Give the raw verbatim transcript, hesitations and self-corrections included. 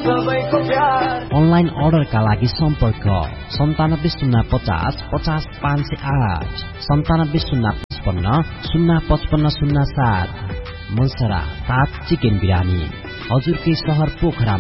Online अर्डरका लागि सम्पर्क सन्तानब्बे शून्य पचास पचास पाँच सय आठ सन्तानब्बे शून्य पचपन्न शून्य पचपन्न शून्य सात। मनसरा सात चिकन बिरानी हजुरकै सहर पोखरा